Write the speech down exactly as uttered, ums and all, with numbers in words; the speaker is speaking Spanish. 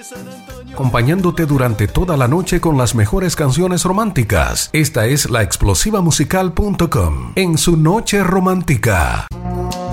acompañándote durante toda la noche con las mejores canciones románticas. Esta es la explosiva musical punto com en su noche romántica.